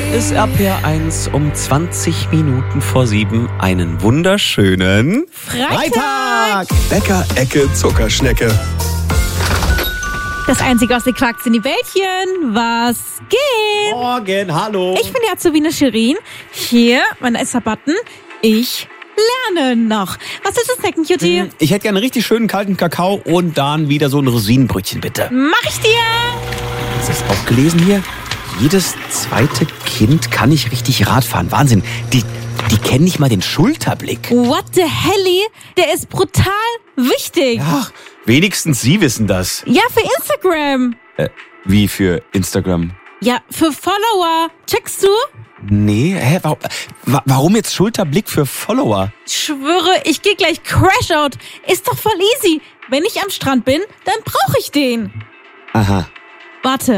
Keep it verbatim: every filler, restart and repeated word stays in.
ist R P R eins um zwanzig Minuten vor sieben. Einen wunderschönen Freitag! Bäcker, Ecke, Zuckerschnecke. Das einzige aus den Quarks in die Bällchen. Was geht? Morgen, hallo. Ich bin die Azubine Shirin. Hier, mein erster Button. Ich lerne noch. Was willst du snacken, Cutie? Hm, Ich hätte gerne einen richtig schönen kalten Kakao und dann wieder so ein Rosinenbrötchen, bitte. Mach ich dir! Hast du das auch gelesen hier? Jedes zweite Kind kann nicht richtig Radfahren. Wahnsinn. Die, die kennen nicht mal den Schulterblick. What the helly? Der ist brutal wichtig. Ach, wenigstens Sie wissen das. Ja, für Instagram. Äh, wie für Instagram? Ja, für Follower. Checkst du? Nee, hä, warum, wa- warum jetzt Schulterblick für Follower? Ich schwöre, ich gehe gleich Crashout. Ist doch voll easy. Wenn ich am Strand bin, dann brauche ich den. Aha. Warte.